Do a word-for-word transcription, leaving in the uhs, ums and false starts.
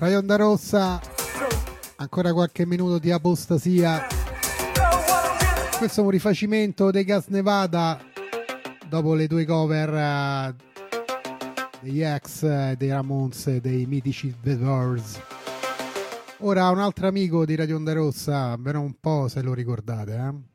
Radio Onda Rossa, ancora qualche minuto di apostasia. Questo è un rifacimento dei Gas Nevada dopo le due cover uh, degli ex, dei Ramones, dei mitici The Doors. Ora un altro amico di Radio Onda Rossa, almeno un po' se lo ricordate, eh?